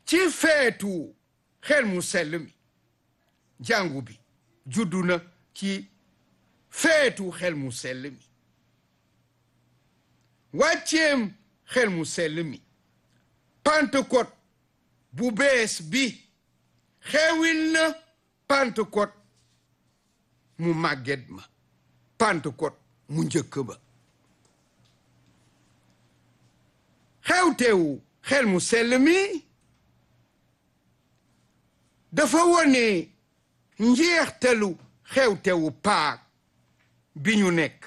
ci feetu xel mu sell mi jàngu bi juddu na ci feetu xel mu sell mi wàcceem xel mu sell mi Pentecôte bu bees bi xewil na Pentecôte mu màgget ma Pentecôte mu njëkk ba xewtewu xel mu sell mi dafa wone njeextalu xewtewu Paak bi ñu nekk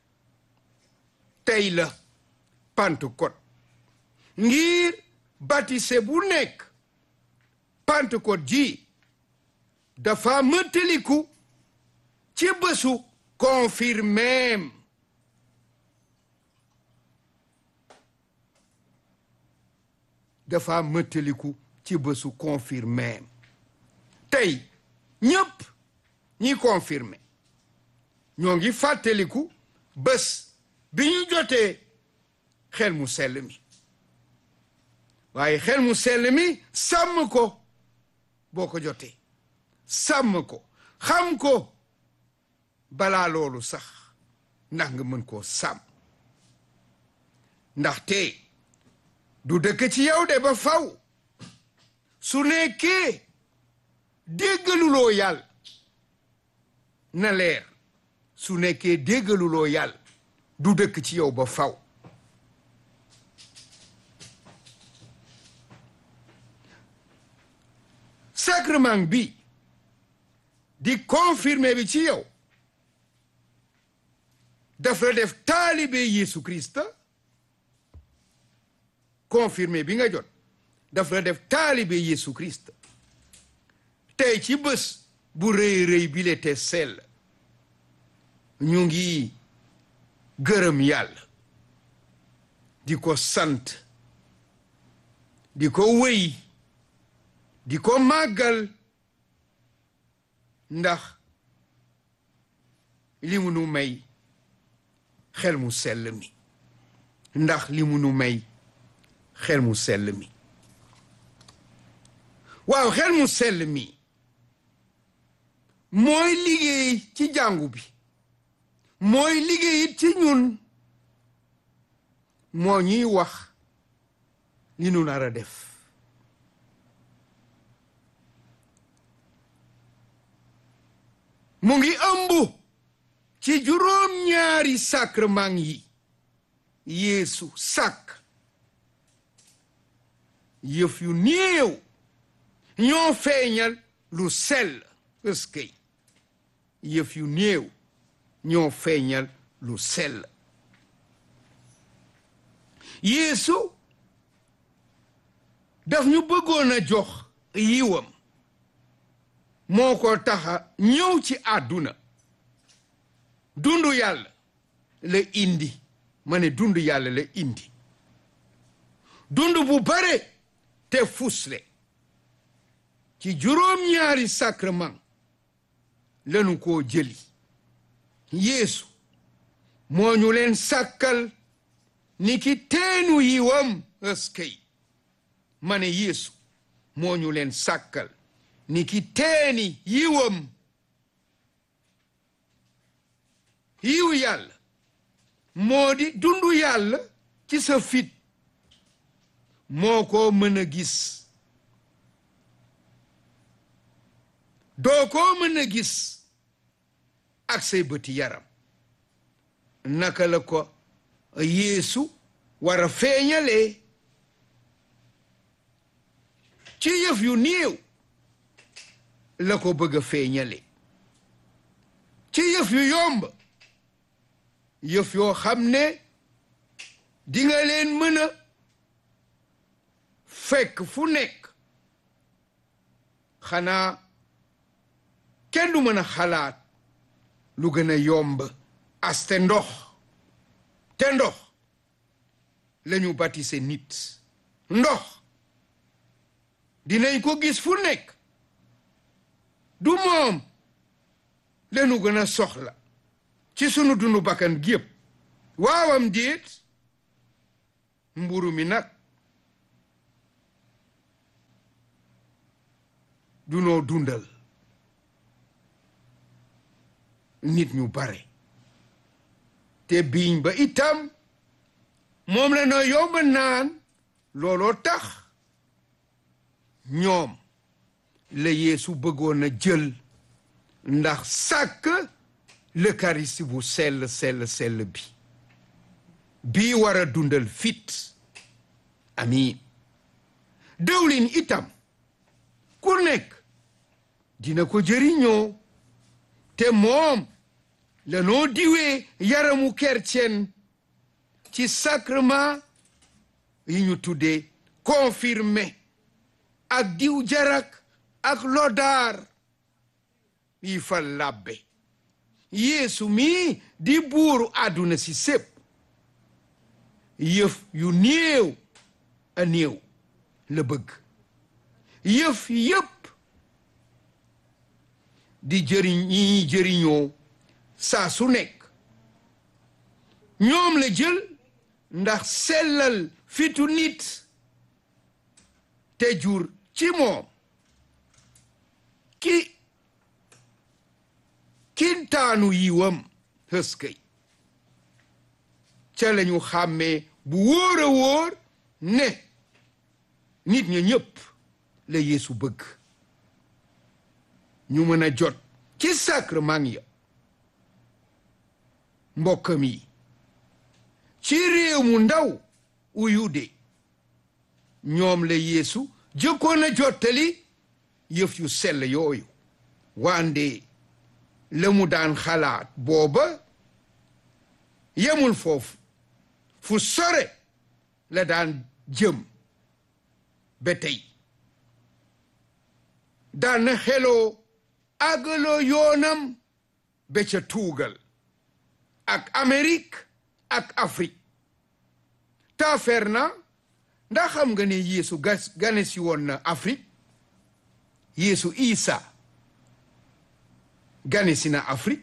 tey la Pentecôte ngir baptisé bu nekk Pentecôte ji dafa mëttaliku ci bésu confirmeem dafa mëttaliku ci bésu confirmeem tey ñépp ñi confirmé ñoo ngi fàttaliku bés bi ñu jotee xel mu sell mi waaye xel mu sell mi sàmm ko boo ko jotee sàmm ko xam ko balaa loolu sax ndax nga mën koo sàmm ndaxte du dëkk ci yow de ba faw su nekkee déggaluloo yàlla na leer su nekkee déggaluloo yàlla du dëkk ci yow ba faw sacrement bi di confirmer bi ci yow daf la def taalibe Yeesu Christ confirmer bi nga jot daf la def taalibe Yeesu Christ tey ci bés bu rëy rëy bi le te sell ñu ngi gërëm yàlla di ko sant di ko wéy di ko màggal ndax li mu nu may xel mu sell mi ndax li mu nu may xel mu sell mi waaw xel mu sell mi mooy liggéey ci jàngu bi mooy liggéey ci ñun moo ñuy wax li nu nar a def mu ngi ëmb ci juróom-ñaari sacrement yi Yeesu sàkk yëf yu néew ñoo feeñal lu sell ëskëy yëf yu néew ñoo feeñal lu sell Yeesu daf ñu bëggoon a jox yiwam moo ko taxa ñëw ci àdduna dundu yàlla la indi ma ne dundu yàlla la indi dundu bu bare te fusle ci juróom-ñaari sacrement lanu koo jëli Yeesu moo ñu leen sàkkal ni ki teenu yiwam ëskëy ma ne Yeesu moo ñu leen sàkkal ni ki teeni yiwam yiwu yàlla moo di dundu yàlla ci sa fit moo ko mën a gis doo ko mën a gis ak say bëti yaram naka la ko Yeesu war a feeñalee ci yëf yu néew la ko bëgg a feeñale ci yëf yu yomb yëf yoo xam ne di nga leen mën a fekk fu nekk xanaa kenn du mën a xalaat lu gën a yomb aste ndox te ndox lañu baptisé nit ndox dinañ ko gis fu nekk du moom lañu gën a soxla ci sunu dundu bakkan gépp waawam déet mburu mi nag dunoo dundal nit ñu bare te biiñ ba itam moom la noo yomb naan looloo tax ñoom la Yeesu bëggoon a jël ndax sàkk l'Eucharistie bu sell bi war a dundal fit amiin dëwlin itam ku nekk dina ko jëriñoo te moom lanoo diwee yaramu kercen ci sacrement yi ñu tuddee confirmé ak diw jarak ak lodaar yi fa labbe Yeesu mi di buuru àdduna si sépp yëf yu néew a néew la bëgg yëf yëpp di ñi jëriñoo saa su nekk ñoom la jël ndax sellal fitu nit te jur ci moom kintaanu yiwam hëskëy ca lañu xàmmee bu wóor a wóor ne nit ña ñëpp la Yeesu bëgg ñu mën a jot ci sacrement ya mbokkam yi ci réew mu ndaw Uyude ñoom la Yeesu jëkkoon a jottali yëf yu sell yooyu wande la mu daan xalaat booba yemul foofu fu sore la daan jëm ba tey daan na xeloo àggaloo yoonam ba ca tuugal ak Amérique ak Afrique taafeer na ndax xam nga ne Yeesu gane si woon na Afrique Yeesu Isa gane si na Afrique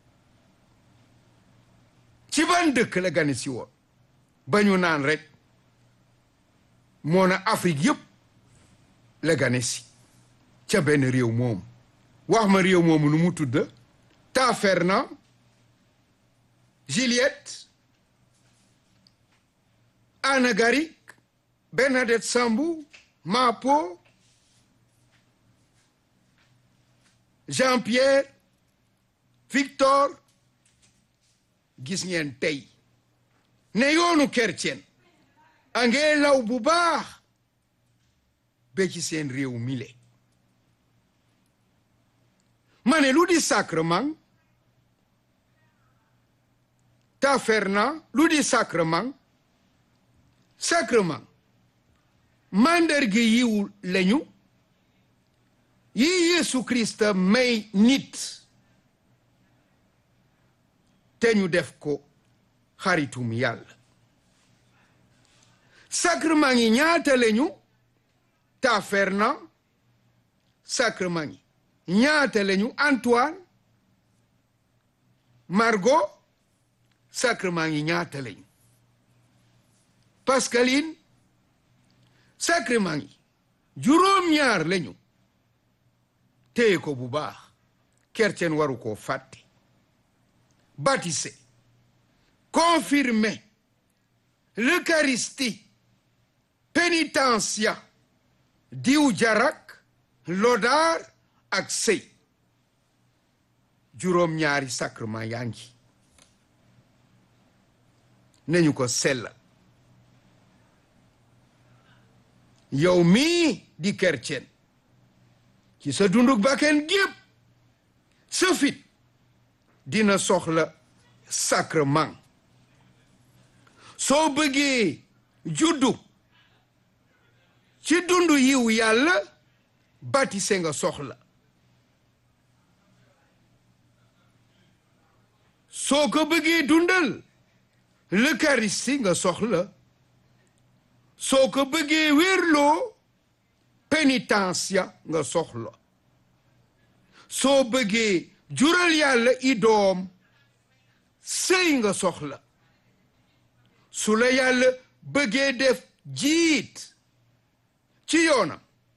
ci ban dëkk la gane si woon ba ñu naan rek moo na Afrique yëpp la gane si ca benn réew moomu wax ma réew moomu nu mu tudd Taferna Juliette Anna Garik Bernadette Sambou Mapo Jean-Pierre Victor gis ngeen tey ne yoonu kercen a ngee law bu baax ba ci seen réew mile ma ne lu di sacrement Taferna lu di sacrement mandarga yiw lañu yi Yeesu Krista may nit te ñu def ko xaritum Yàlla sacrement yi ñaata lañu Taferna sacrement yi ñaata lañu Antoine Margot sacrement yi ñaata lañu Pascaline sacrement yi juróom-ñaar lañu téye ko bu baax kercen waru ko fàtte baptisé confirmé l'Eucharistie pénitencia diw jarak lodaar ak sëy juróom-ñaari sacrement yaa ngi nañu ko sellal yow mii di kercen ci sa dunduk bakken gépp sa fit dina soxla sacrement soo bëggee juddu ci dundu yiw Yàlla baptisé nga soxla soo ko bëggee dundal l'Eucharistie nga soxla soo ko bëggee wérloo pénitencia nga soxla soo bëggee jural Yàlla i doom sëy nga soxla su la Yàlla bëggee def jiit ci yoonam